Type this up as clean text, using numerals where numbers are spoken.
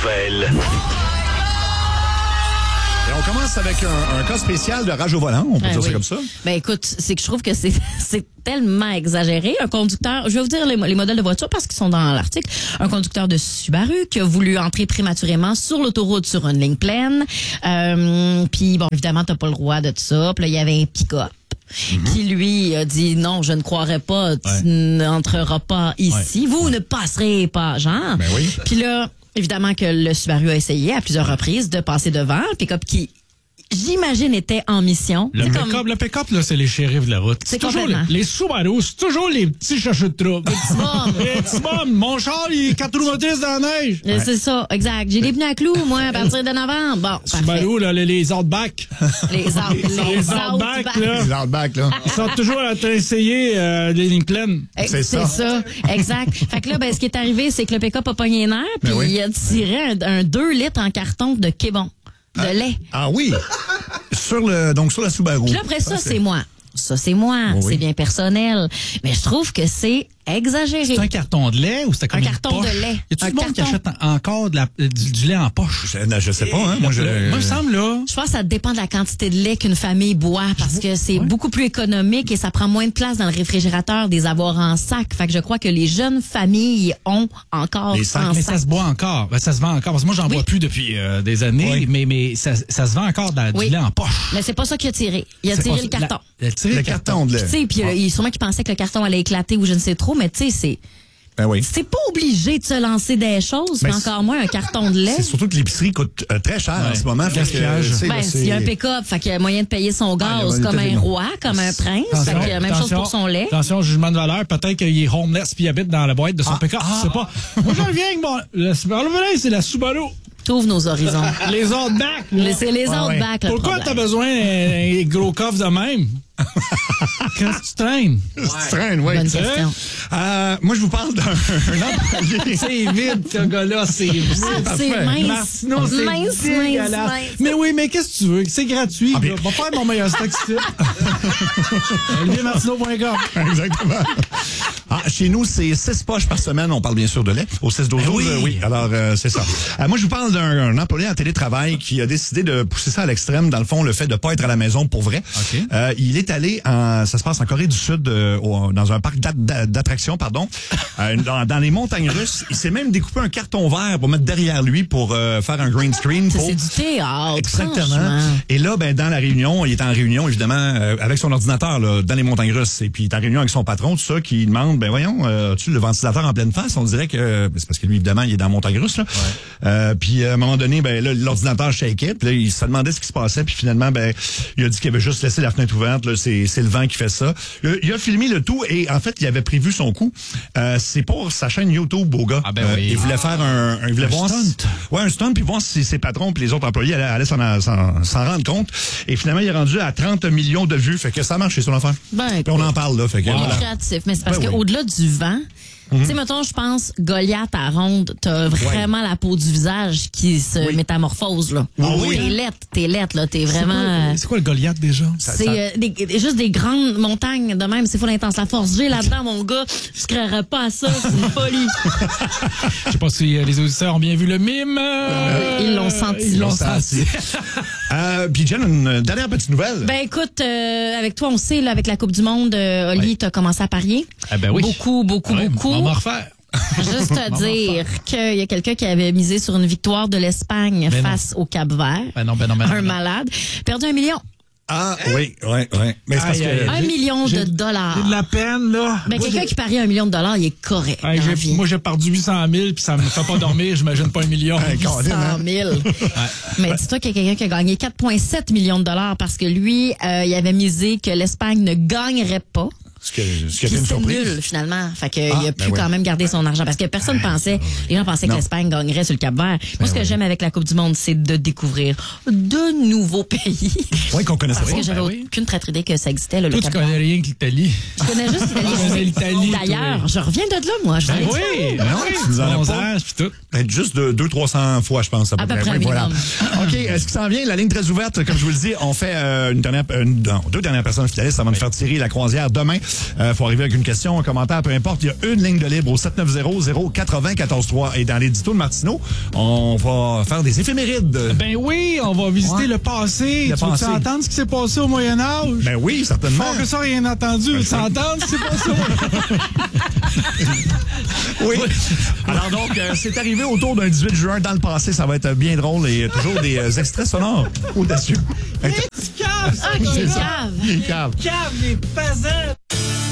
nouvelles. Et on commence avec un cas spécial de rage au volant, on peut dire ça comme ça. Ben écoute, c'est que je trouve que c'est tellement exagéré. Un conducteur, je vais vous dire les modèles de voitures parce qu'ils sont dans l'article. Un conducteur de Subaru qui a voulu entrer prématurément sur l'autoroute sur une ligne pleine. Puis bon, évidemment, t'as pas le droit de tout ça. Puis là, il y avait un pick-up. Qui lui a dit non, je ne croirais pas, tu n'entreras pas ici, vous ne passerez pas, genre. Ben oui. Puis là, évidemment que le Subaru a essayé à plusieurs reprises de passer devant, le pick-up qui, j'imagine, était en mission. Le pick-up, là, c'est les shérifs de la route. C'est toujours complètement. les Subaru, c'est toujours les petits chachus de trouble. Les petits bums. Les petits bums. Mon char, il est 4 roues motrices dans la neige. C'est ça, exact. J'ai des pneus à clous, moi, à partir de novembre. Bon, parfait. Subaru, là, les Outback. Les Outback, là. Les Outback, là. Ils sont toujours à t'essayer les lignes pleines. C'est ça. Exact. Fait que là, ben, ce qui est arrivé, c'est que le pick-up a pogné les nerfs, puis il a tiré un 2 litres en carton de Québon, de lait. Ah oui! Sur la Subaru. Puis là, après ça, c'est moi. Ça, c'est moi. Oui. C'est bien personnel. Mais je trouve que c'est exagéré. C'est un carton de lait ou c'était comme Un une carton poche? de lait. Y a-tu Un du monde qui carton. achète encore du lait en poche? Je sais pas, hein. Moi, Moi, il me semble, là. Je pense que ça dépend de la quantité de lait qu'une famille boit parce que c'est beaucoup plus économique et ça prend moins de place dans le réfrigérateur des avoirs en sac. Fait que je crois que les jeunes familles ont encore Les sacs, en Mais sac. ça se boit encore. Ben, ça se vend encore. Parce que moi, j'en bois plus depuis des années, mais ça se vend encore du lait en poche. Mais c'est pas ça qu'il a tiré. Il a tiré le carton. Il a tiré Le carton de lait. Tu sais, puis il sûrement qu'il pensait que le carton allait éclater ou je ne sais trop, mais tu sais, Ben oui. c'est pas obligé de se lancer des choses, mais encore moins un carton de lait. C'est surtout que l'épicerie coûte très cher en ce moment. Gaspillage. Ben, s'il y a un pick-up, fait qu'il y a moyen de payer son gaz comme un roi, comme un prince. Fait que même chose pour son lait. Attention, jugement de valeur. Peut-être qu'il est homeless puis il habite dans la boîte de son pick-up. Je sais pas. Moi, je reviens avec mon... Le Subaru, c'est la Subaru. T'ouvres nos horizons. Les autres bacs. C'est les autres bacs, le Pourquoi problème. t'as besoin d'un gros coffre de même? Quand tu traînes. Tu traînes, oui. Bonne question. Moi, je vous parle d'un employé. C'est vide, ce gars-là, c'est vide. C'est mince. Martineau, c'est Mince, dégueulasse. mince. Mais oui, mais qu'est-ce que tu veux? C'est gratuit. mais- là. Va faire mon meilleur stock ici. OlivierMartineau.com. Exactement. Chez nous, c'est 6 poches par semaine. On parle bien sûr de lait. Au 6-12-12, oui. Alors, c'est ça. Moi, je vous parle d'un employé en télétravail qui a décidé de pousser ça à l'extrême. Dans le fond, le fait de ne pas être à la maison pour vrai. OK. Il est allé, ça se passe en Corée du Sud, dans un parc d'attractions, dans les montagnes russes. Il s'est même découpé un carton vert pour mettre derrière lui pour faire un green screen. C'est du théâtre. Exactement. franchement. Et là, dans la réunion, il est en réunion, évidemment, avec son ordinateur, là, dans les montagnes russes. Et puis, il est en réunion avec son patron, tout ça, qui demande, voyons, as-tu le ventilateur en pleine face? On dirait que, c'est parce que lui, évidemment, il est dans la montagne russe, là. Puis, à un moment donné, là, l'ordinateur shakeait, puis là, il se demandait ce qui se passait, puis finalement, il a dit qu'il avait juste laissé la fenêtre ouverte, là, c'est le vent qui fait ça. Il a filmé le tout, et en fait, il avait prévu son coup. C'est pour sa chaîne YouTube, au gars. Ah, ben oui. Il voulait faire il voulait voir stunt. un stunt, puis voir si ses patrons puis les autres employés allaient s'en rendre compte. Et finalement, il est rendu à 30 millions de vues. Fait que ça marche, c'est son affaire. Ben, Puis on en parle, là. Fait que, Il est voilà. créatif, mais c'est parce Ben oui. qu'au-delà du vent, tu sais, mettons, je pense, Goliath à ronde, t'as vraiment la peau du visage qui se métamorphose, là. Oui. T'es lettre, là. T'es vraiment... C'est quoi le Goliath déjà? C'est juste des grandes montagnes de même. C'est full intense. La force G là-dedans, mon gars, je créerais pas à ça. C'est une folie. Je sais pas si les auditeurs ont bien vu le mime. Ils l'ont senti. Ils l'ont senti. Puis Jen, une dernière petite nouvelle. Ben écoute, avec toi, on sait, là, avec la Coupe du Monde, Oli, t'as commencé à parier. Ah ben oui. Beaucoup. On va en refaire. Juste te dire qu'il y a quelqu'un qui avait misé sur une victoire de l'Espagne Ben face au Cap-Vert. Ben non. Un malade. Perdu 1 million. Oui. Mais c'est parce Aïe, aïe, que... 1 million de dollars. J'ai de la peine, là. Ben, quelqu'un qui parie 1 million de dollars, il est correct. Hey, dans la vie. moi, j'ai perdu 800 000 puis ça me fait pas dormir. J'imagine pas 1 million. 100 000. Mais dis-toi qu'il y a quelqu'un qui a gagné 4,7 millions de dollars parce que lui, il avait misé que l'Espagne ne gagnerait pas. Ce qui a Puis été une c'était surprise. nul, finalement. Fait que, il a pu ben oui. quand même garder son argent. Parce que personne pensait, les gens pensaient que Non. l'Espagne gagnerait sur le Cap-Vert. Moi, ce que j'aime avec la Coupe du Monde, c'est de découvrir de nouveaux pays. Oui, qu'on connaissait Parce pas. que j'avais aucune traître idée que ça existait, là, le Toi, tu Cap-Vert. connais rien que l'Italie. Je connais juste Je connais l'Italie, D'ailleurs, toi. je reviens de là, moi. Je viens de Oui, ça. non, tu nous en as pas. bronzage puis tout. Peut-être juste de 200-300 fois, je pense. À peu près, Oui, voilà. minimum. OK, est-ce que ça en vient? La ligne très ouverte, comme je vous le dis, on fait deux dernières personnes finalistes. Ça va nous faire tirer la croisière demain. Faut arriver avec une question, un commentaire, peu importe. Il y a une ligne de libre au 790-080-14-3. Et dans l'édito de Martineau, on va faire des éphémérides. Ben oui, on va visiter le passé. Tu veux entendre ce qui s'est passé au Moyen-Âge? Ben oui, certainement. Faut que ça, rien entendu. Tu veux entendre ce qui s'est passé au Oui. Alors donc, c'est arrivé autour d'un 18 juin dans le passé. Ça va être bien drôle et toujours des extraits sonores audacieux. Cave! Ah, quel cave! Cave. Cave, les pesants!